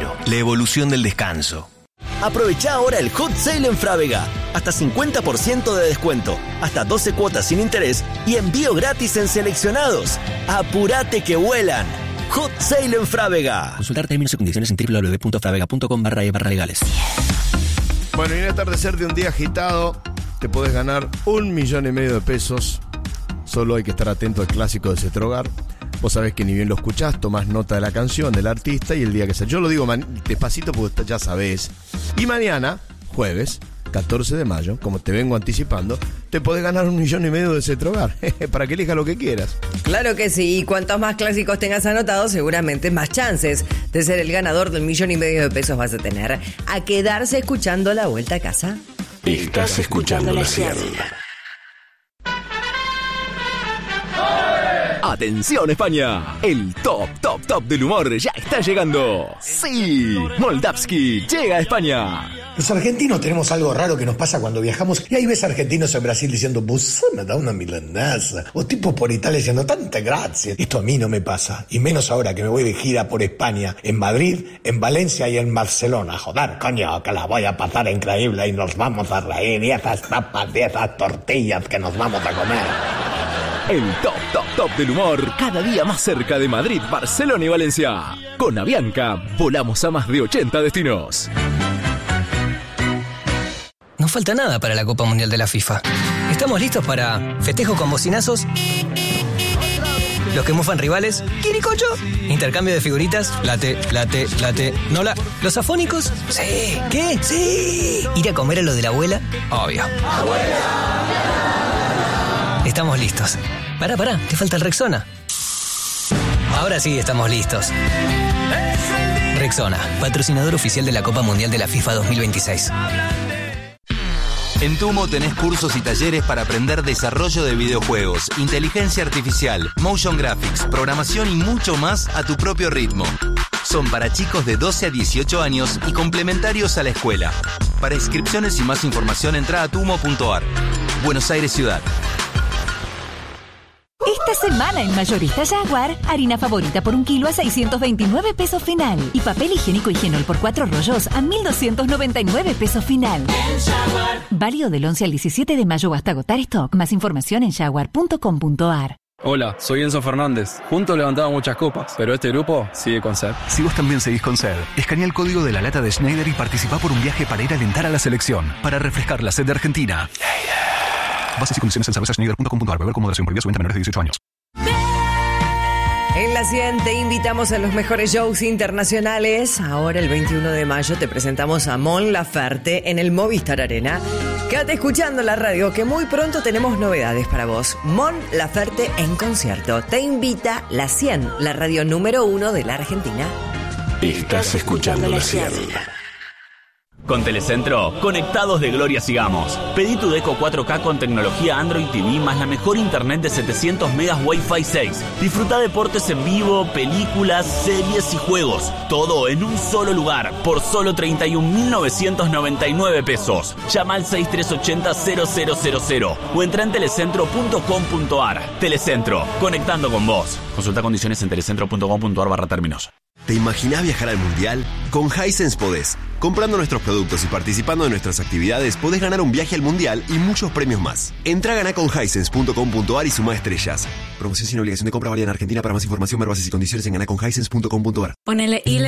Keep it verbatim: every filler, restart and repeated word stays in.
cero. La evolución del descanso. Aprovecha ahora el Hot Sale en Frávega. Hasta cincuenta por ciento de descuento, hasta doce cuotas sin interés y envío gratis en seleccionados. ¡Apurate que vuelan! Hot Sale en Frávega. Consultar términos y condiciones en doble u doble u doble u punto fravega punto com barra e barra legales. Bueno, y en el atardecer de un día agitado, te podés ganar un millón y medio de pesos. Solo hay que estar atento al clásico de Cetrogar. Vos sabés que ni bien lo escuchás, tomás nota de la canción, del artista y el día que sea. Yo lo digo man- despacito porque ya sabés. Y mañana, jueves, catorce de mayo, como te vengo anticipando, te podés ganar un millón y medio de Cetrogar. Para que elijas lo que quieras. Claro que sí, y cuantos más clásicos tengas anotados, seguramente más chances de ser el ganador del millón y medio de pesos vas a tener. A quedarse escuchando la vuelta a casa. Estás escuchando la Cielo. ¡Atención España! El top, top, top del humor ya está llegando. ¡Sí! Moldavsky llega a España. Los argentinos tenemos algo raro que nos pasa cuando viajamos y ahí ves argentinos en Brasil diciendo vos me da una milanesa, o tipos por Italia diciendo tanta gracia. Esto a mí no me pasa, y menos ahora que me voy de gira por España, en Madrid, en Valencia y en Barcelona. Joder, coño, que la voy a pasar increíble y nos vamos a reír, y esas tapas y esas tortillas que nos vamos a comer. El top, top, top del humor, cada día más cerca de Madrid, Barcelona y Valencia. Con Avianca, volamos a más de ochenta destinos. No falta nada para la Copa Mundial de la FIFA. Estamos listos para festejo con bocinazos, los que mofan rivales, quiricocho, intercambio de figuritas, late, late, late, nola, los afónicos, sí, ¿qué? Sí, ir a comer a lo de la abuela, obvio. Estamos listos. Pará, pará, te falta el Rexona. Ahora sí estamos listos. Rexona, patrocinador oficial de la Copa Mundial de la FIFA dos mil veintiséis. En Tumo tenés cursos y talleres para aprender desarrollo de videojuegos, inteligencia artificial, motion graphics, programación y mucho más a tu propio ritmo. Son para chicos de doce a dieciocho años y complementarios a la escuela. Para inscripciones y más información entra a tumo punto ar. Buenos Aires Ciudad. Esta semana en Mayorista Jaguar, harina favorita por un kilo a seiscientos veintinueve pesos final. Y papel higiénico Higienol por cuatro rollos a mil doscientos noventa y nueve pesos final. Válido del once al diecisiete de mayo hasta agotar stock. Más información en jaguar punto com punto ar. Hola, soy Enzo Fernández. Juntos levantamos muchas copas, pero este grupo sigue con sed. Si vos también seguís con sed, escanea el código de la lata de Schneider y participá por un viaje para ir a alentar a la selección, para refrescar la sed de Argentina. Bases y condiciones en cerveza schneider punto com punto ar. Beber con moderación, prohibida su venta a menores de dieciocho años. En la cien te invitamos a los mejores shows internacionales. Ahora el veintiuno de mayo te presentamos a Mon Laferte en el Movistar Arena. Quédate escuchando la radio que muy pronto tenemos novedades para vos. Mon Laferte en concierto. Te invita la cien, la radio número uno de la Argentina. Estás escuchando la Cielo. Con Telecentro, conectados de gloria sigamos. Pedí tu Deco cuatro K con tecnología Android T V más la mejor internet de setecientos megas Wi-Fi seis. Disfruta deportes en vivo, películas, series y juegos. Todo en un solo lugar, por solo treinta y un mil novecientos noventa y nueve pesos. Llama al seis tres ocho cero cero cero cero cero o entra en telecentro punto com punto ar. Telecentro, conectando con vos. Consulta condiciones en telecentro punto com punto ar barra términos. ¿Te imaginás viajar al Mundial? Con Hisense podés. Comprando nuestros productos y participando en nuestras actividades, podés ganar un viaje al Mundial y muchos premios más. Entra a ganar con hisense punto com punto ar y suma estrellas. Promoción sin obligación de compra válida en Argentina. Para más información, ver bases y condiciones en ganar con hisense punto com punto ar. Ponele